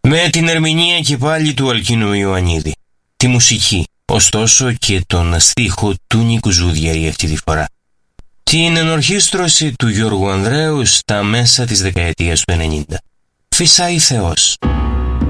Με την ερμηνεία και πάλι του Αλκίνου Ιωαννίδη, τη μουσική, ωστόσο και τον στίχο του Νίκου Ζούδιαρη αυτή τη φορά. Την ενορχήστρωση του Γιώργου Ανδρέου στα μέσα της δεκαετίας του 90. Φυσάει Θεός.